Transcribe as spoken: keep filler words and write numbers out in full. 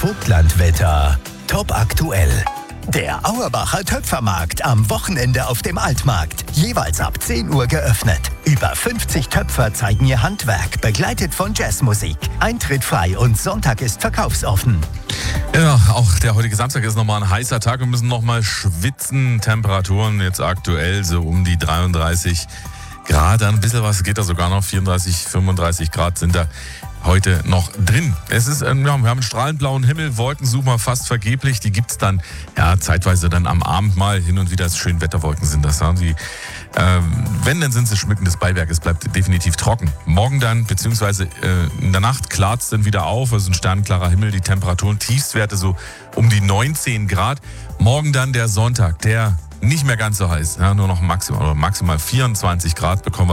Vogtlandwetter. Top aktuell. Der Auerbacher Töpfermarkt am Wochenende auf dem Altmarkt. Jeweils ab zehn Uhr geöffnet. Über fünfzig Töpfer zeigen ihr Handwerk, begleitet von Jazzmusik. Eintritt frei und Sonntag ist verkaufsoffen. Ja, auch der heutige Samstag ist nochmal ein heißer Tag. Wir müssen nochmal schwitzen. Temperaturen jetzt aktuell so um die dreiunddreißig Grad. Ein bisschen was geht da sogar noch. vierunddreißig, fünfunddreißig Grad sind da heute noch drin. Es ist, ähm, ja, wir haben einen strahlend blauen Himmel, Wolken suchen wir fast vergeblich. Die gibt's dann, ja, zeitweise dann am Abend mal. Hin und wieder schön Wetterwolken sind das. Ja. Die, ähm, wenn, dann sind sie schmückendes Beiwerk. Es bleibt definitiv trocken. Morgen dann, beziehungsweise äh, in der Nacht klart's dann wieder auf. Also ein sternklarer Himmel, die Temperaturen, Tiefstwerte so um die neunzehn Grad. Morgen dann der Sonntag, der nicht mehr ganz so heiß. Ja, nur noch maximal, oder maximal vierundzwanzig Grad bekommen wir.